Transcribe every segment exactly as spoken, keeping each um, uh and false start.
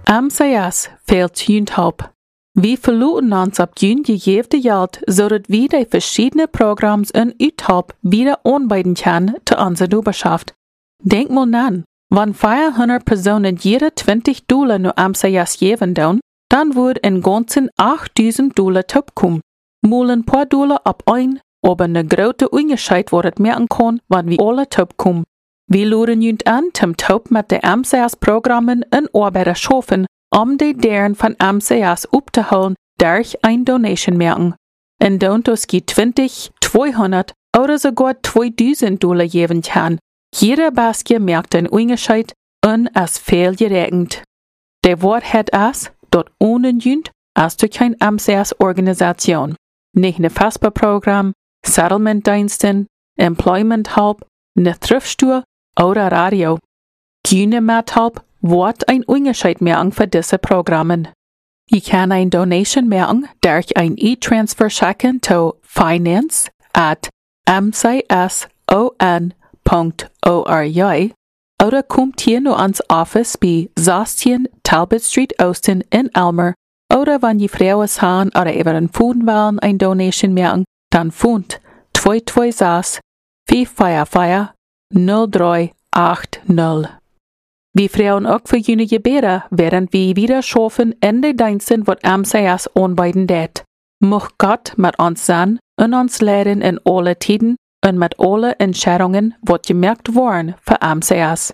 M C S fehlt Jugendhilp. Wir verluten uns ab Juni gegeven Geld, zodat wir die verschiedenen Programme in Uithilp wieder anbieten können zu unserer Oberschaft. Denk mal nach, wenn vierhundert Personen jede zwanzig Dollar nur M C S geben doen, dann wird in ganzen achttausend Dollar topkommen. Mal ein paar Dollar ab ein, aber eine große Unterschied wird merken kann, wenn wir alle topkommen. Wir laden jünd an, zum Top mit den M C S-Programmen in Arbeit schaffen, um die deren von M C S aufzuholen, durch ein Donation merken. In Dontos geht zwanzig, zweihundert oder sogar zweitausend Dollar geben kann. Jeder Basket merkt den Unterschied und es viel geregnet. Der Wort hat es, dort ohne jünd, als du kein M C S-Organisation. Nicht ein Fasper-Programm, Settlement-Diensten, Employment-Help, eine Thriftstore oder Radio. Keine Mithilfe wird ein Unterschied merken für diese Programme. Ich kann ein Donation merken durch ein E-Transfer schicken zu finance at m c s o n punkt org oder kommt hier nur ans Office bei sechzehn Talbot Street Austin in Elmer oder wenn die Frauen haben oder über den Phone wollen ein Donation merken, dann phont zwei zwei sechs, vier vier vier, null drei acht null. Wir freuen auch für jene Gebete, während wir wieder schaffen in den Diensten, was M C S anbieten wird. Möcht Gott mit uns sein und uns lehren in alle Tiden und mit allen Entscheidungen, was gemerkt worden für M C S.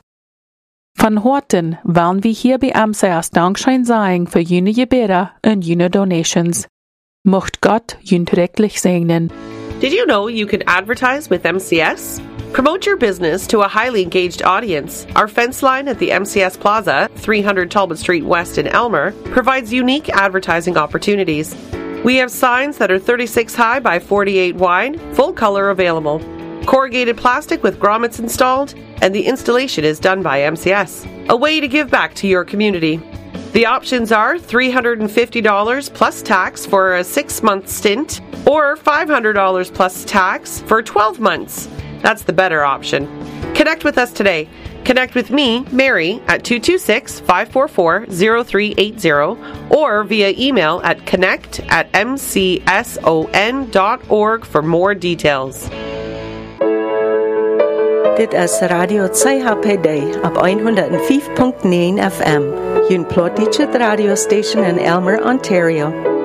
Von heute wollen wir hier bei M C S Dankschein sagen für jene Gebete und jene Donations. Möcht Gott jünd rechtlich segnen. Did you know you can advertise with M C S? Promote your business to a highly engaged audience. Our fence line at the M C S Plaza, three hundred Talbot Street West in Elmer, provides unique advertising opportunities. We have signs that are thirty-six high by forty-eight wide, full color available. Corrugated plastic with grommets installed, and the installation is done by M C S. A way to give back to your community. The options are three hundred fifty dollars plus tax for a six-month stint, or five hundred dollars plus tax for twelve months. That's the better option. Connect with us today. Connect with me, Mary, at two two six, five four four, zero three eight zero or via email at connect at m c s o n dot org for more details. Dit is Radio C H P D op honderd vijf punt negen F M, een plottige radio station in Elmer, Ontario.